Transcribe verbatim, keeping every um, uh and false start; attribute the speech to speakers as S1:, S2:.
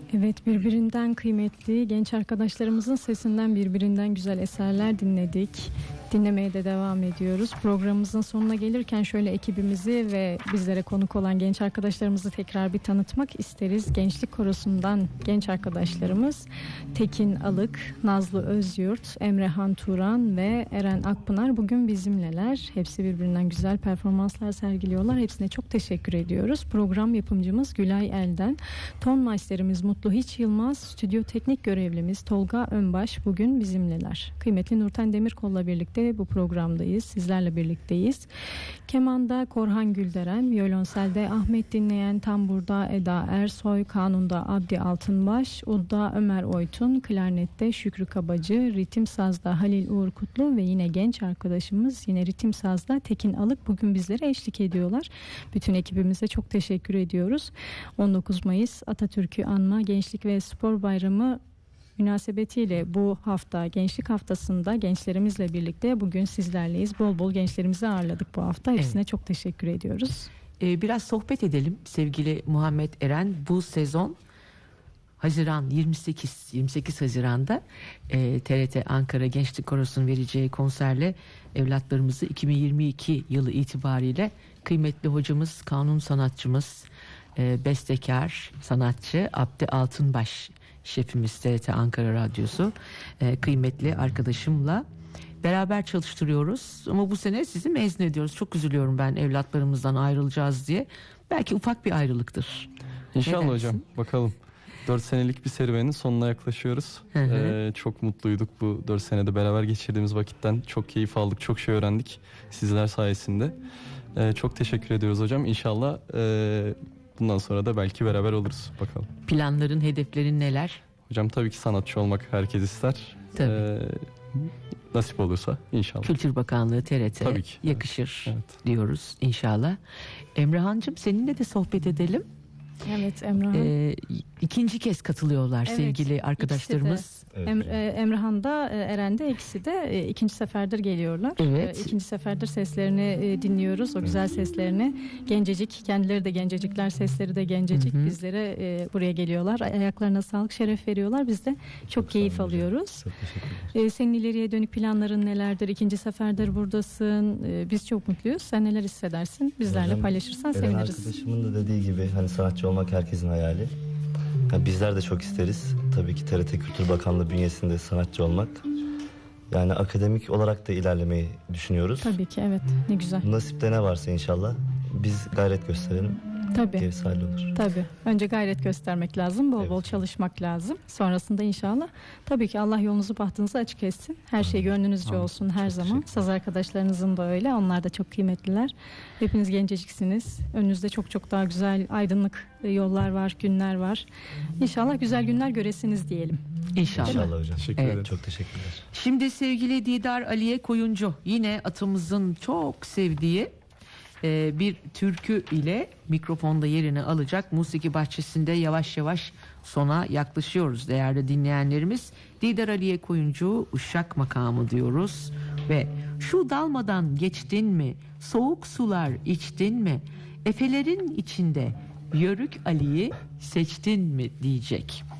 S1: Evet, birbirinden kıymetli genç arkadaşlarımızın sesinden birbirinden güzel eserler dinledik. Dinlemeye de devam ediyoruz. Programımızın sonuna gelirken şöyle ekibimizi ve bizlere konuk olan genç arkadaşlarımızı tekrar bir tanıtmak isteriz. Gençlik Korosu'ndan genç arkadaşlarımız Tekin Alık, Nazlı Özyurt, Emrehan Turan ve Eren Akpınar bugün bizimleler. Hepsi birbirinden güzel performanslar sergiliyorlar. Hepsine çok teşekkür ediyoruz. Program yapımcımız Gülay Elden, ton masterimiz Mutlu Hiç Yılmaz, stüdyo teknik görevlimiz Tolga Önbaş bugün bizimleler. Kıymetli Nurten Demirkol'la birlikte bu programdayız. Sizlerle birlikteyiz. Kemanda Korhan Gülderen, violonselde Ahmet Dinleyen, tamburda Eda Ersoy, kanunda Abdi Altınbaş, udda Ömer Oytun, klarnette Şükrü Kabacı, ritim sazda Halil Uğur Kutlu ve yine genç arkadaşımız yine ritim sazda Tekin Alık bugün bizlere eşlik ediyorlar. Bütün ekibimize çok teşekkür ediyoruz. on dokuz Mayıs Atatürk'ü anma Gençlik ve Spor Bayramı münasebetiyle bu hafta Gençlik Haftası'nda gençlerimizle birlikte bugün sizlerleyiz. Bol bol gençlerimizi ağırladık bu hafta. Hepsine evet. Çok teşekkür ediyoruz.
S2: Ee, biraz sohbet edelim sevgili Muhammed Eren. Bu sezon Haziran yirmi sekiz yirmi sekiz Haziran'da e, T R T Ankara Gençlik Korosu'nun vereceği konserle evlatlarımızı iki bin yirmi iki yılı itibariyle kıymetli hocamız, kanun sanatçımız, e, bestekar, sanatçı Abdi Altınbaş şefimiz T R T Ankara Radyosu e, kıymetli arkadaşımla beraber çalıştırıyoruz. Ama bu sene sizi mezun ediyoruz. Çok üzülüyorum ben evlatlarımızdan ayrılacağız diye. Belki ufak bir ayrılıktır.
S3: İnşallah hocam. Bakalım. dört senelik bir serüvenin sonuna yaklaşıyoruz. Ee, çok mutluyduk bu dört senede beraber geçirdiğimiz vakitten. Çok keyif aldık, çok şey öğrendik sizler sayesinde. Ee, çok teşekkür ediyoruz hocam. İnşallah e, bundan sonra da belki beraber oluruz. Bakalım.
S2: Planların, hedeflerin neler?
S3: Hocam tabii ki sanatçı olmak herkes ister.
S2: Tabii.
S3: Ee, nasip olursa inşallah.
S2: Kültür Bakanlığı T R T tabii ki, yakışır evet. Evet. diyoruz inşallah. Emrehan'cığım seninle de sohbet edelim.
S1: Evet Emrehan.
S2: Ee, ikinci kez katılıyorlar evet, sevgili arkadaşlarımız.
S1: Evet. Emre, Emrehan da Eren de ikisi de ikinci seferdir geliyorlar.
S2: Evet.
S1: İkinci seferdir seslerini dinliyoruz. O güzel seslerini. Gencecik, kendileri de gencecikler, sesleri de gencecik. Hı hı. Bizlere e, buraya geliyorlar. Ayaklarına sağlık, şeref veriyorlar. Biz de çok, çok keyif alıyoruz. Çok e, senin ileriye dönük planların nelerdir? İkinci seferdir buradasın. E, biz çok mutluyuz. Sen neler hissedersin? Bizlerle Hocam, paylaşırsan Eren seviniriz.
S4: Arkadaşımın da dediği gibi hani sanatçı olmak herkesin hayali. Yani bizler de çok isteriz. Tabii ki T R T Kültür Bakanlığı bünyesinde sanatçı olmak. Yani akademik olarak da ilerlemeyi düşünüyoruz.
S1: Tabii ki evet. Ne güzel.
S4: Nasipte ne varsa inşallah biz gayret gösterelim.
S1: Tabii.
S4: Gerisi hallolur.
S1: Tabii. Önce gayret göstermek lazım. Bol evet. bol çalışmak lazım. Sonrasında inşallah tabii ki Allah yolunuzu bahtınızı açık etsin. Her şey gönlünüzce Amin. Olsun her çok zaman. Saz arkadaşlarınızın da öyle. Onlar da çok kıymetliler. Hepiniz genceciksiniz. Önünüzde çok çok daha güzel aydınlık yollar var, günler var. İnşallah güzel günler göresiniz diyelim.
S2: İnşallah.
S4: İnşallah hocam.
S3: Teşekkür ederim.
S4: Evet. Çok teşekkürler.
S2: Şimdi sevgili Didar Aliye Koyuncu yine atımızın çok sevdiği bir türkü ile mikrofonda yerini alacak. Musiki bahçesinde yavaş yavaş sona yaklaşıyoruz değerli dinleyenlerimiz. Didar Aliye Koyuncu Uşak makamı diyoruz ve şu dalmadan geçtin mi, soğuk sular içtin mi, efelerin içinde Yörük Ali'yi seçtin mi diyecek.